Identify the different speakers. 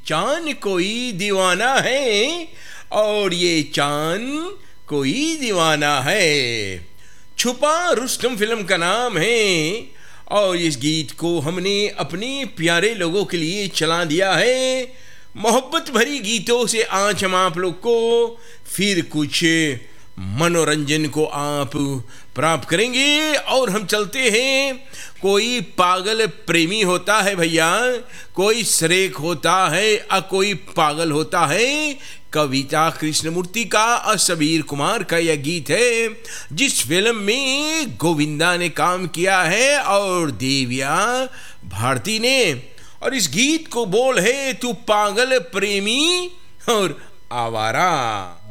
Speaker 1: चांद कोई दीवाना है और ये चांद कोई दीवाना है। छुपा रुस्तम फिल्म का नाम है और इस गीत को हमने अपने प्यारे लोगों के लिए चला दिया है। मोहब्बत भरी गीतों से आज हम आप लोग को फिर कुछ मनोरंजन को आप प्राप्त करेंगे और हम चलते हैं। कोई पागल प्रेमी होता है भैया, कोई सरेक होता है और कोई पागल होता है। कविता कृष्णमूर्ति का और सबीर कुमार का यह गीत है जिस फिल्म में गोविंदा ने काम किया है और देविया भारती ने। और इस गीत को बोल है तू पागल प्रेमी और आवारा।